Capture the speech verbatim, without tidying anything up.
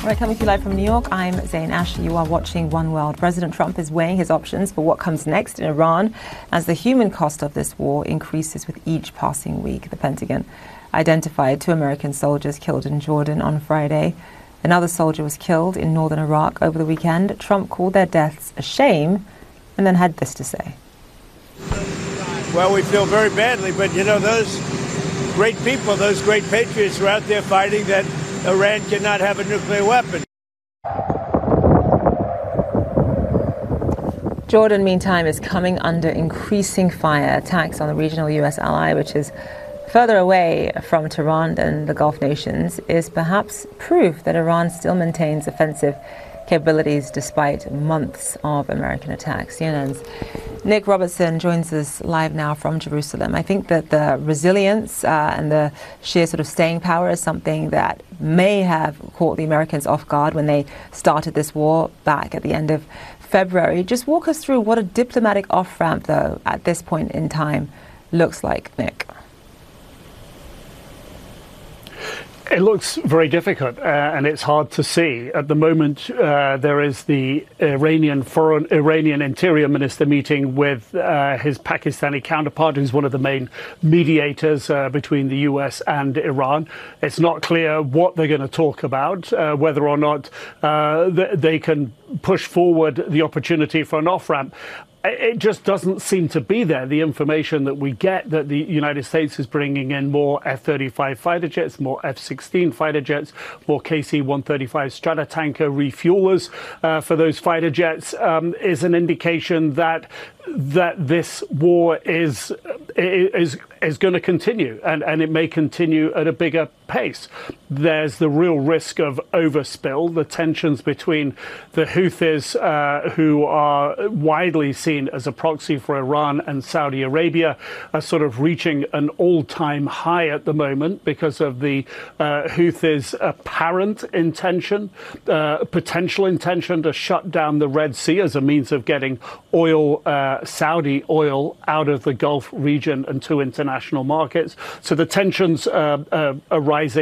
All right, coming to you live from New York, I'm Zain Asher. You are watching One World. President Trump is weighing his options for what comes next in Iran as the human cost of this war increases with each passing week. The Pentagon identified two American soldiers killed in Jordan on Friday. Another soldier was killed in northern Iraq over the weekend. Trump called their deaths a shame and then had this to say. Well, we feel very badly, but, you know, those great people, those great patriots are out there fighting that Iran cannot have a nuclear weapon. Jordan, meantime, is coming under increasing fire. Attacks on the regional U S ally, which is further away from Tehran than the Gulf nations, is perhaps proof that Iran still maintains offensive capabilities despite months of American attacks. C N N's Nick Robertson joins us live now from Jerusalem. I think that the resilience uh, and the sheer sort of staying power is something that may have caught the Americans off guard when they started this war back at the end of February. Just walk us through what a diplomatic off-ramp, though, at this point in time looks like, Nick. It looks very difficult, uh, and it's hard to see. At the moment, uh, there is the Iranian foreign Iranian Interior Minister meeting with uh, his Pakistani counterpart, who's one of the main mediators uh, between the U S and Iran. It's not clear what they're going to talk about, uh, whether or not uh, th they can push forward the opportunity for an off-ramp. It just doesn't seem to be there. The information that we get that the United States is bringing in more F thirty-five fighter jets, more F sixteen fighter jets, more K C one thirty-five Stratotanker refuelers uh, for those fighter jets um, is an indication that that this war is is is going to continue, and and it may continue at a bigger pace. There's the real risk of overspill. The tensions between the Houthis, uh, who are widely seen as a proxy for Iran, and Saudi Arabia are sort of reaching an all-time high at the moment because of the uh, Houthis' apparent intention, uh, potential intention to shut down the Red Sea as a means of getting oil, uh, Saudi oil, out of the Gulf region and to international markets. So the tensions uh, uh, are rising.